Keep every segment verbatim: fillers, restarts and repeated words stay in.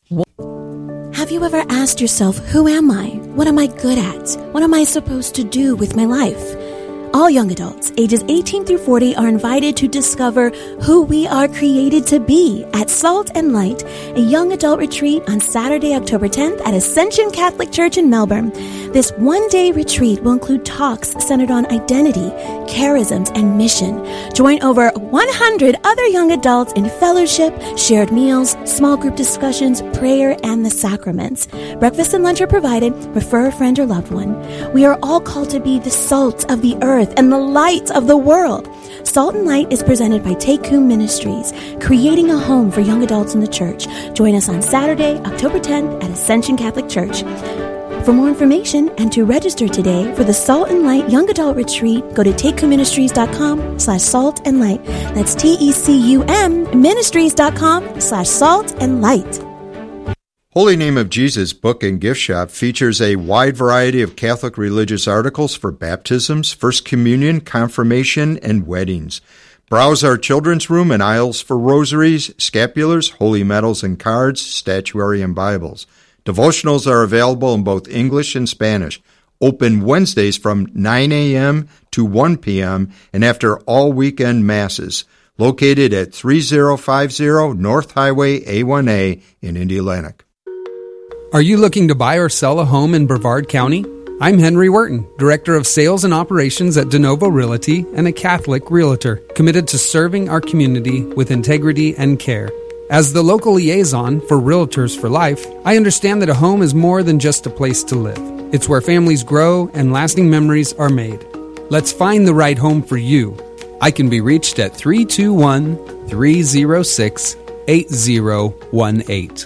Have you ever asked yourself, who am I? What am I good at? What am I supposed to do with my life? All young adults, ages eighteen through forty, are invited to discover who we are created to be at Salt and Light, a young adult retreat on Saturday, October tenth at Ascension Catholic Church in Melbourne. This one-day retreat will include talks centered on identity, charisms, and mission. Join over one hundred other young adults in fellowship, shared meals, small group discussions, prayer, and the sacraments. Breakfast and lunch are provided. Refer a friend or loved one. We are all called to be the salt of the earth and the light of the world. Salt and Light is presented by Take Coom Ministries, creating a home for young adults in the church. Join us on Saturday, October tenth at Ascension Catholic Church. For more information and to register today for the Salt and Light Young Adult Retreat, go to takecomministries.com slash salt and light. That's T-E-C-U-M ministries.com slash salt and light. Holy Name of Jesus Book and Gift Shop features a wide variety of Catholic religious articles for baptisms, First Communion, confirmation, and weddings. Browse our children's room and aisles for rosaries, scapulars, holy medals and cards, statuary, and Bibles. Devotionals are available in both English and Spanish. Open Wednesdays from nine a.m. to one p.m. and after all weekend masses. Located at thirty fifty North Highway A one A in Indianapolis. Are you looking to buy or sell a home in Brevard County? I'm Henry Wharton, Director of Sales and Operations at DeNovo Realty and a Catholic Realtor, committed to serving our community with integrity and care. As the local liaison for Realtors for Life, I understand that a home is more than just a place to live. It's where families grow and lasting memories are made. Let's find the right home for you. I can be reached at three two one, three oh six, eight oh one eight.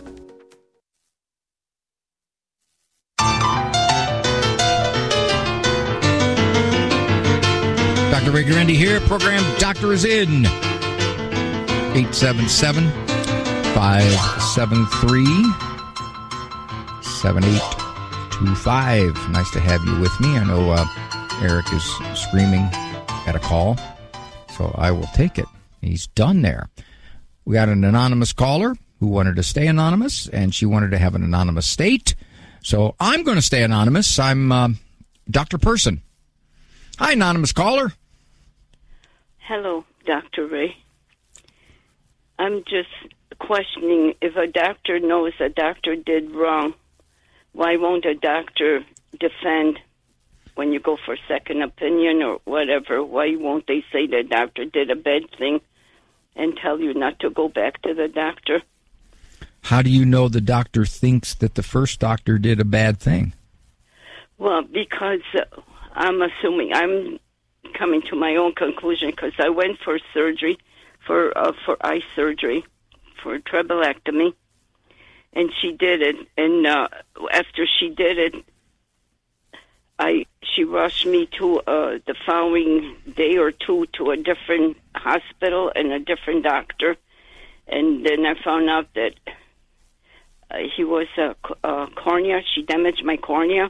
Doctor Ray Guarendi here. Program Doctor is in. eight seven seven, five seven three, seven eight two five. Nice to have you with me. I know uh, Eric is screaming at a call, so I will take it. He's done there. We got an anonymous caller who wanted to stay anonymous, and she wanted to have an anonymous state. So I'm going to stay anonymous. I'm uh, Doctor Person. Hi, anonymous caller. Hello, Doctor Ray. I'm just questioning, if a doctor knows a doctor did wrong, why won't a doctor defend when you go for second opinion or whatever? Why won't they say the doctor did a bad thing and tell you not to go back to the doctor? How do you know the doctor thinks that the first doctor did a bad thing? Well, because uh, I'm assuming, I'm coming to my own conclusion, because I went for surgery, for uh, for eye surgery, for trabeculectomy, and she did it. And uh, after she did it, I she rushed me to uh, the following day or two to a different hospital and a different doctor, and then I found out that uh, he was a uh, uh, cornea. She damaged my cornea.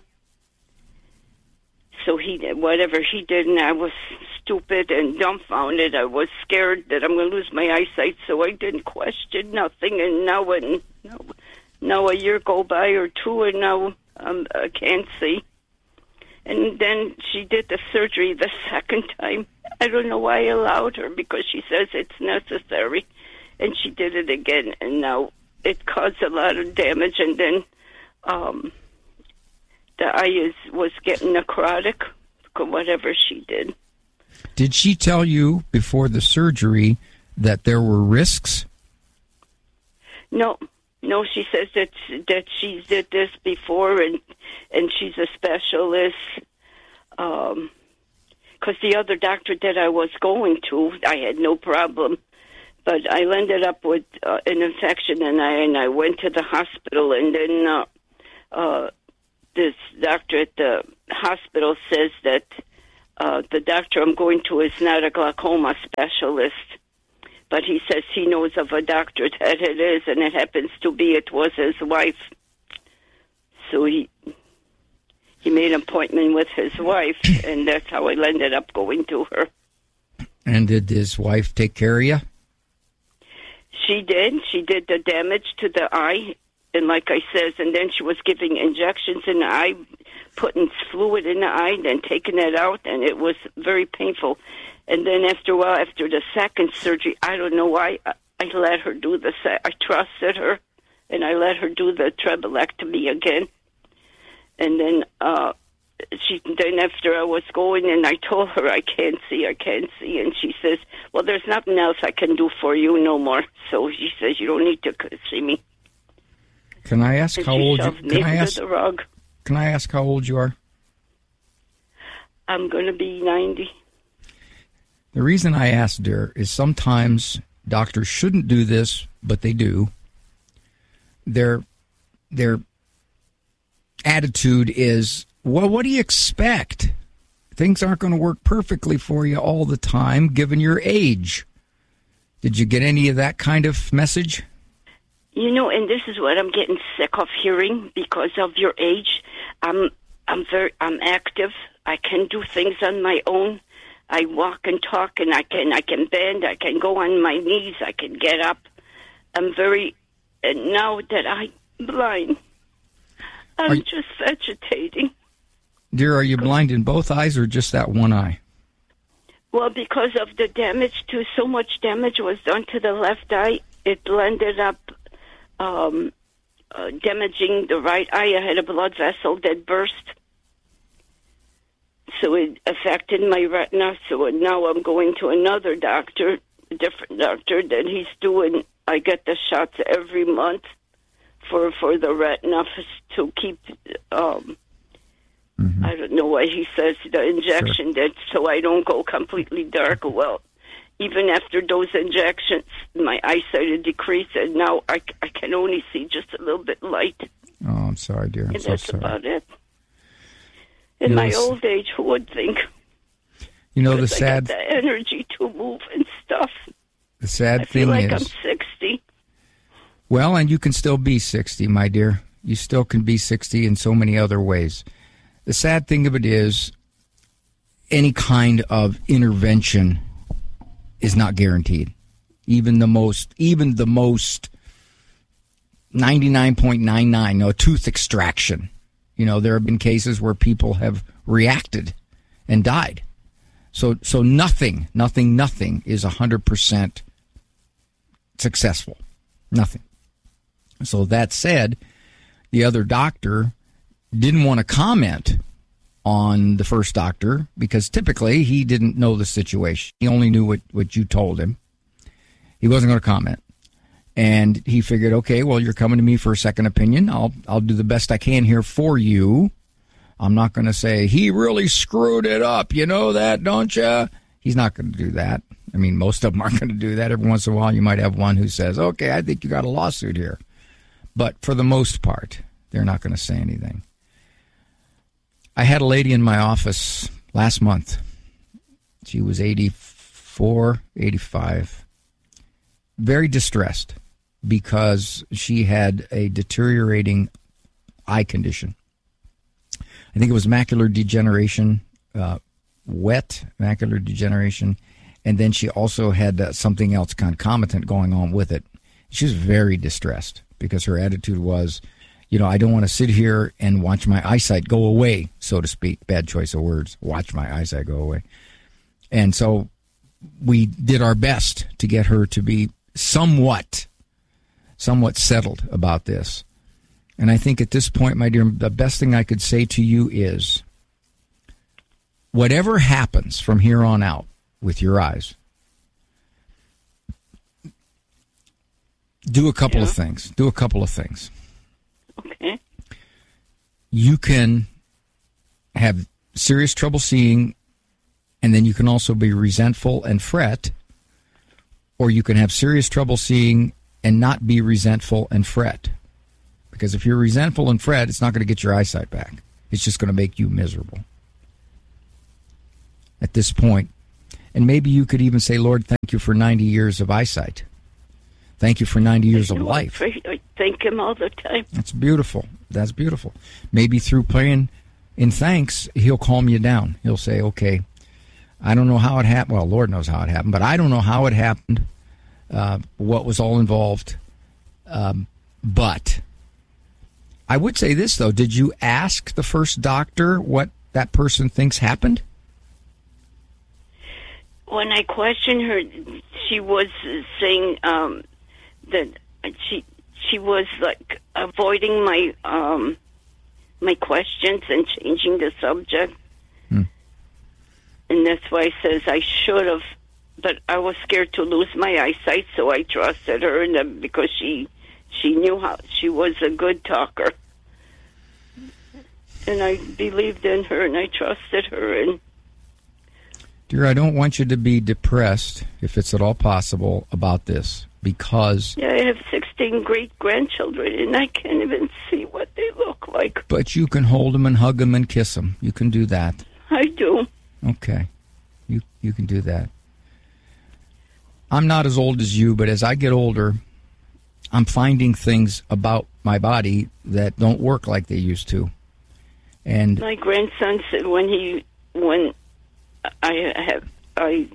So he did whatever he did, and I was stupid and dumbfounded. I was scared that I'm going to lose my eyesight, so I didn't question nothing. And now, when, now, now a year go by or two, and now um, I can't see. And then she did the surgery the second time. I don't know why I allowed her, because she says it's necessary. And she did it again, and now it caused a lot of damage. And then um, the eye is, was getting necrotic, whatever she did. Did she tell you before the surgery that there were risks? No. No, she says that that she did this before, and and she's a specialist. Um, because the other doctor that I was going to, I had no problem, but I ended up with uh, an infection, and I and I went to the hospital, and then uh, uh, this doctor at the hospital says that uh, the doctor I'm going to is not a glaucoma specialist. But he says he knows of a doctor that it is, and it happens to be it was his wife. So he he made an appointment with his wife, and that's how I ended up going to her. And did his wife take care of you? She did. She did the damage to the eye, and like I says, and then she was giving injections in the eye, putting fluid in the eye, then taking it out, and it was very painful. And then after a while, after the second surgery, I don't know why, I, I let her do the, I trusted her, and I let her do the trabeculectomy again. And then, uh, she, then after I was going, and I told her, I can't see, I can't see, and she says, well, there's nothing else I can do for you no more. So she says, you don't need to see me. Can I ask and how old you can I ask, the rug. Can I ask how old you are? I'm going to be ninety. The reason I ask, dear, is sometimes doctors shouldn't do this, but they do. Their their attitude is, well, what do you expect? Things aren't going to work perfectly for you all the time, given your age. Did you get any of that kind of message? You know, and this is what I'm getting sick of hearing because of your age. I'm I'm very I'm active. I can do things on my own. I walk and talk, and I can I can bend. I can go on my knees. I can get up. I'm very, and now that I'm blind, I'm you, just vegetating. Dear, are you blind in both eyes or just that one eye? Well, because of the damage, to so much damage was done to the left eye, it ended up um, uh, damaging the right eye. I had a blood vessel that burst. So it affected my retina. So now I'm going to another doctor, a different doctor, that he's doing, I get the shots every month for for the retina to keep, um, mm-hmm. I don't know what he says, the injection, sure. that so I don't go completely dark. Well, even after those injections, my eyesight had decreased, and now I, I can only see just a little bit light. Oh, I'm sorry, dear. I'm and so that's sorry. about it. In you my know, old age, who would think? You know the sad I got the energy to move and stuff. The sad I thing feel like is, I'm sixty. Well, and you can still be sixty, my dear. You still can be sixty in so many other ways. The sad thing of it is, any kind of intervention is not guaranteed. Even the most, even the most ninety-nine point nine nine, no, tooth extraction. You know, there have been cases where people have reacted and died. So so nothing, nothing, nothing is one hundred percent successful. Nothing. So that said, the other doctor didn't want to comment on the first doctor because typically he didn't know the situation. He only knew what, what you told him. He wasn't going to comment. And he figured, okay, well, you're coming to me for a second opinion. I'll I'll do the best I can here for you. I'm not going to say, he really screwed it up. You know that, don't you? He's not going to do that. I mean, most of them aren't going to do that. Every once in a while, you might have one who says, okay, I think you got a lawsuit here. But for the most part, they're not going to say anything. I had a lady in my office last month. She was eighty-four, eighty-five, very distressed because she had a deteriorating eye condition. I think it was macular degeneration, uh, wet macular degeneration, and then she also had uh, something else concomitant going on with it. She was very distressed because her attitude was, you know, I don't want to sit here and watch my eyesight go away, so to speak. Bad choice of words. Watch my eyesight go away. And so we did our best to get her to be somewhat, somewhat settled about this. And I think at this point, my dear, the best thing I could say to you is, whatever happens from here on out with your eyes, do a couple yeah. of things. Do a couple of things. Okay. You can have serious trouble seeing, and then you can also be resentful and fret, or you can have serious trouble seeing and not be resentful and fret. Because if you're resentful and fret, it's not going to get your eyesight back. It's just going to make you miserable at this point. And maybe you could even say, Lord, thank you for ninety years of eyesight. Thank you for ninety years of life. I thank him all the time. That's beautiful. That's beautiful. Maybe through praying in thanks, he'll calm you down. He'll say, okay, I don't know how it happened. Well, Lord knows how it happened, but I don't know how it happened, uh, what was all involved. Um, but I would say this, though. Did you ask the first doctor what that person thinks happened? When I questioned her, she was saying um, that she she was like avoiding my um, my questions and changing the subject, hmm. and that's why I says I should have, but I was scared to lose my eyesight, so I trusted her, and uh, because she she knew how she was a good talker, and I believed in her and I trusted her. And dear, I don't want you to be depressed, if it's at all possible, about this, because... Yeah, I have sixteen great-grandchildren, and I can't even see what they look like. But you can hold them and hug them and kiss them. You can do that. I do. Okay. You you can do that. I'm not as old as you, but as I get older, I'm finding things about my body that don't work like they used to. And my grandson said when he... when. I have I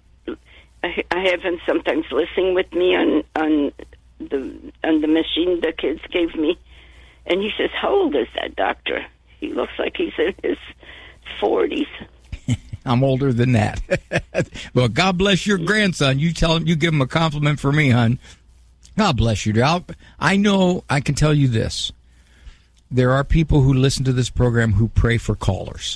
I have him sometimes listening with me on on the on the machine the kids gave me, and he says, "How old is that doctor? He looks like he's in his forties." I'm older than that. Well, God bless your grandson. You tell him, you give him a compliment for me, hon. God bless you. I'll, I know I can tell you this. There are people who listen to this program who pray for callers.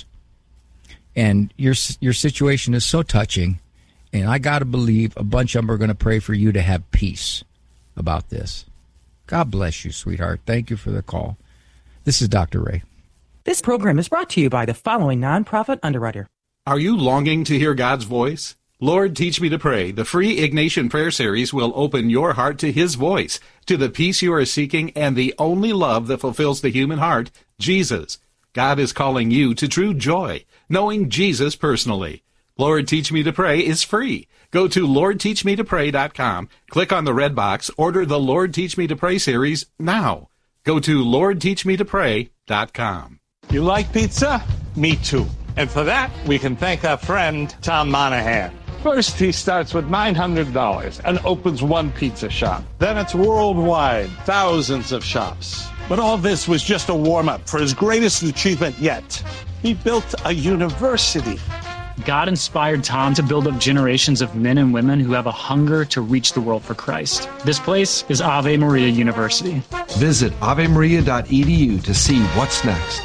And your your situation is so touching, and I got to believe a bunch of them are going to pray for you to have peace about this. God bless you, sweetheart. Thank you for the call. This is Doctor Ray. This program is brought to you by the following nonprofit underwriter. Are you longing to hear God's voice? Lord, Teach Me to Pray, the free Ignatian Prayer Series, will open your heart to His voice, to the peace you are seeking, and the only love that fulfills the human heart, Jesus. God is calling you to true joy, knowing Jesus personally. Lord, Teach Me to Pray is free. Go to lord teach me to pray dot com, click on the red box, order the Lord Teach Me to Pray series now. Go to lord teach me to pray dot com. You like pizza? Me too. And for that, we can thank our friend, Tom Monahan. First, he starts with nine hundred dollars and opens one pizza shop. Then it's worldwide, thousands of shops. But all this was just a warm-up for his greatest achievement yet. He built a university. God inspired Tom to build up generations of men and women who have a hunger to reach the world for Christ. This place is Ave Maria University. Visit ave maria dot e d u to see what's next.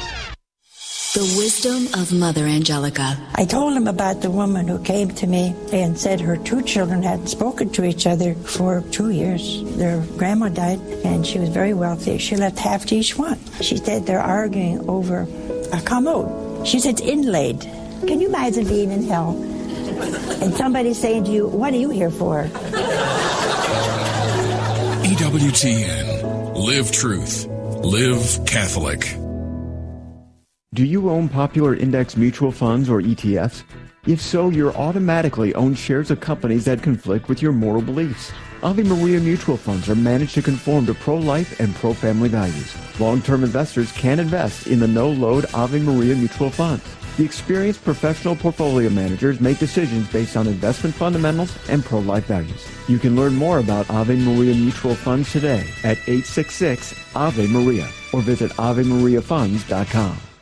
The wisdom of Mother Angelica. I told him about the woman who came to me and said her two children hadn't spoken to each other for two years. Their grandma died, and she was very wealthy. She left half to each one. She said they're arguing over a commode. She said it's inlaid. Can you imagine being in hell and somebody saying to you, "What are you here for?" E W T N. Live truth. Live Catholic. Do you own popular index mutual funds or E T Fs? If so, you're automatically own shares of companies that conflict with your moral beliefs. Ave Maria mutual funds are managed to conform to pro-life and pro-family values. Long-term investors can invest in the no-load Ave Maria mutual funds. The experienced professional portfolio managers make decisions based on investment fundamentals and pro-life values. You can learn more about Ave Maria mutual funds today at eight six six Ave Maria or visit ave maria funds dot com.